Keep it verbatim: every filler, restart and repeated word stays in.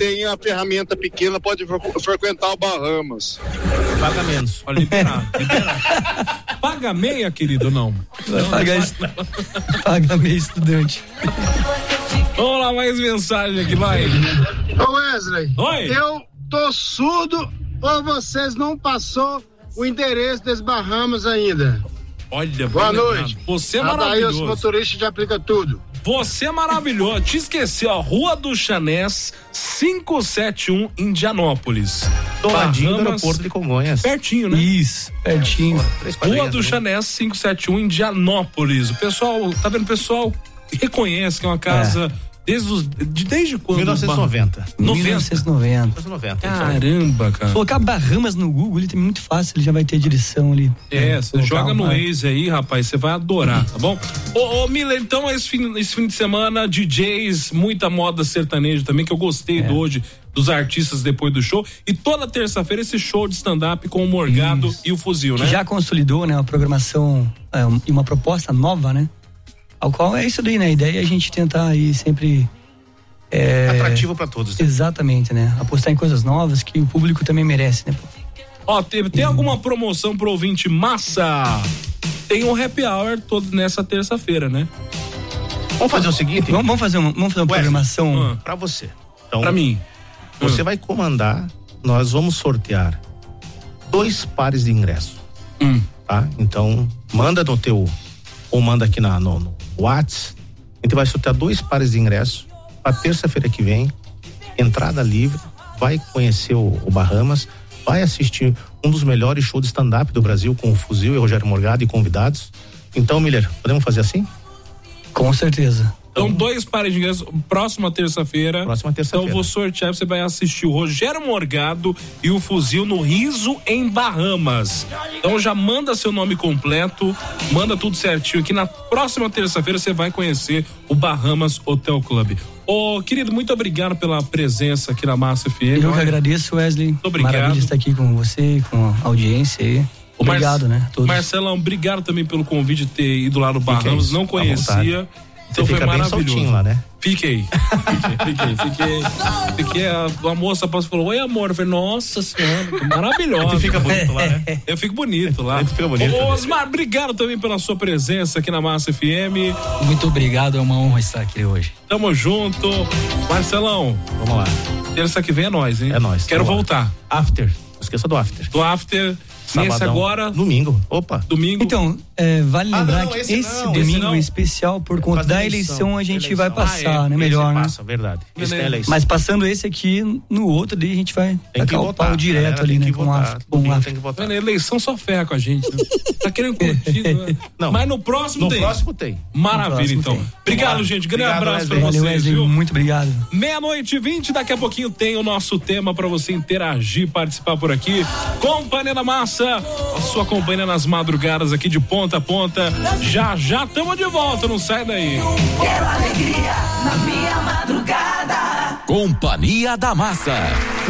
tem a ferramenta pequena pode frequentar o Bahamas. Paga menos. Pode liberar, liberar. Paga meia, querido, não? Vai pagar est... Paga meia estudante. Vamos lá, mais mensagem aqui, vai. Ô Wesley, Oi. Eu tô surdo ou vocês não passou o endereço das Bahamas ainda? Olha, boa noite. Você é maravilhoso. Daí os motoristas já aplicam tudo. Você é maravilhoso. Te esqueci, ó. Rua do Chanés, quinhentos e setenta e um, Indianópolis. Do ladinho do aeroporto de Congonhas. Pertinho, né? Isso, pertinho. Rua do Chanés, quinhentos e setenta e um, Indianópolis. O pessoal, tá vendo? O pessoal reconhece que é uma casa... É. Desde, os, de, desde quando? mil novecentos e noventa. mil novecentos e noventa. Caramba, cara. Colocar Bahamas no Google, ele tem muito fácil, ele já vai ter direção ali. É, você joga no vai. Waze aí, rapaz, você vai adorar, tá bom? Ô, ô Miller, então esse fim, esse fim de semana, D Js, muita moda sertaneja também, que eu gostei é. do hoje, dos artistas depois do show. E toda terça-feira esse show de stand-up com o Morgado Isso. e o Fuzil, né? Que já consolidou, né, uma programação é, um, e uma proposta nova, né? Ao qual é isso daí, né? A ideia é a gente tentar aí sempre... É, atrativo para todos. Né? Exatamente, né? Apostar em coisas novas que o público também merece, né? Ó, tem, tem alguma promoção pro ouvinte massa? Tem um happy hour todo nessa terça-feira, né? Vamos fazer o seguinte? Vamos, vamos fazer uma, vamos fazer uma Wesley, programação... Ah, para você. Então, para mim. Você hum. vai comandar, nós vamos sortear dois pares de ingressos. Hum. Tá? Então, manda no teu... ou manda aqui na, no, no WhatsApp, a gente vai sortear dois pares de ingressos para terça-feira que vem, entrada livre, vai conhecer o, o Bahamas, vai assistir um dos melhores shows de stand-up do Brasil com o Fuzil e o Rogério Morgado e convidados. Então, Miller, podemos fazer assim? Com certeza. Então, dois pares de ingressos, próxima terça-feira. Próxima terça-feira. Então, eu vou sortear, você vai assistir o Rogério Morgado e o Fuzil no Riso em Bahamas. Então, já manda seu nome completo, manda tudo certinho aqui. Na próxima terça-feira, você vai conhecer o Bahamas Hotel Club. Ô, querido, muito obrigado pela presença aqui na Massa F M. Eu que agradeço, Wesley. Muito obrigado. Maravilha estar aqui com você, com a audiência aí. Obrigado, Mar- né? Todos. Marcelão, obrigado também pelo convite de ter ido lá no Bahamas. Não conhecia. Então Você foi fica bem maravilhoso. soltinho lá, né? Fiquei. Fiquei, fiquei, fiquei. Fiquei a, a moça falou, oi amor. Eu falei, nossa senhora, maravilhosa. Você fica bonito lá, né? Eu fico bonito lá. Você fica bonito. Ô, Osmar, obrigado também pela sua presença aqui na Massa F M. Muito obrigado, é uma honra estar aqui hoje. Tamo junto. Marcelão. Vamos lá. Terça que vem é nós, hein? É nós. Quero voltar. After. Não esqueça do after. Do after. Sabadão. Nesse agora. Domingo. Opa. Domingo. Então, é, vale Ah, lembrar não, que esse esse, não, domingo esse não. é especial por conta da eleição, eleição a gente eleição. vai passar, ah, é. né? Melhor, esse passa, né? verdade. Esse tem eleição. Mas passando esse aqui, no outro daí a gente vai tem tacar o pau direto ali, né? Com a, com a... Tem que votar. Mano, a eleição só ferra com a gente. Né? Tá querendo curtir, né? Não. Mas no próximo no tem. No próximo tem. Maravilha, próximo então. tem. Obrigado, gente. Grande obrigado, abraço pra Valeu, vocês, Wesley, viu? muito obrigado. Meia-noite e vinte, daqui a pouquinho tem o nosso tema pra você interagir, participar por aqui. Companhia da Massa, a sua companhia nas madrugadas aqui de ponta a ponta. Já, já estamos de volta, não sai daí. Quero alegria na minha madrugada. Companhia da Massa.